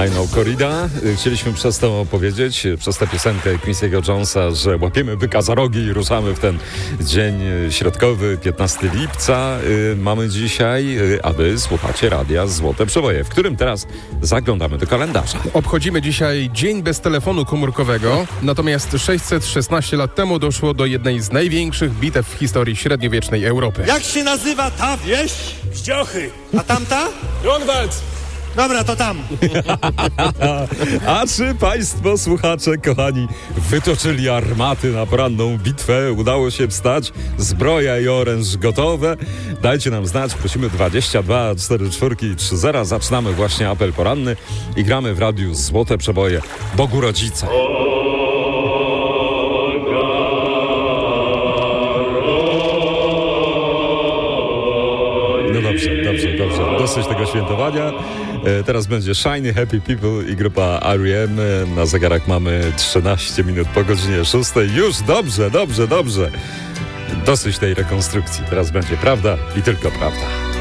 I know Corrida. Chcieliśmy przez to opowiedzieć, przez tę piosenkę Quincy'ego Jonesa, że łapiemy byka za rogi i ruszamy w ten dzień środkowy, 15 lipca. Mamy dzisiaj, aby słuchacie radia Złote Przeboje, w którym teraz zaglądamy do kalendarza. Obchodzimy dzisiaj Dzień bez telefonu komórkowego, natomiast 616 lat temu doszło do jednej z największych bitew w historii średniowiecznej Europy. Jak się nazywa ta wieś? Zdziochy. A tamta? Grunwald. Dobra, to tam. A czy państwo, słuchacze, kochani, wytoczyli armaty na poranną bitwę? Udało się wstać? Zbroja i oręż gotowe? Dajcie nam znać, prosimy 22 44 30. Zaczynamy właśnie apel poranny i gramy w radiu Złote Przeboje Bogu Rodzice. No dobrze. Dosyć tego świętowania. Teraz będzie Shiny Happy People i grupa R.E.M. Na zegarach mamy 13 minut po godzinie 6. Już dobrze. Dosyć tej rekonstrukcji. Teraz będzie prawda i tylko prawda.